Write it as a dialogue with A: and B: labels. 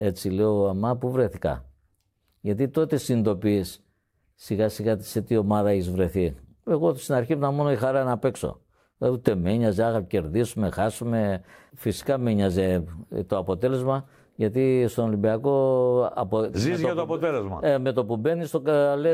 A: Έτσι λέω, αμά που βρέθηκα. Γιατί τότε συνειδητοποιείς σιγά σιγά σε τι ομάδα έχεις βρεθεί. Εγώ στην αρχή ήμουν μόνο η χαρά να παίξω. Ούτε με ένοιαζε, άγα κερδίσουμε, χάσουμε. Φυσικά με ένοιαζε το αποτέλεσμα. Γιατί στον Ολυμπιακό.
B: Ζεις για το αποτέλεσμα.
A: Με το που μπαίνεις στο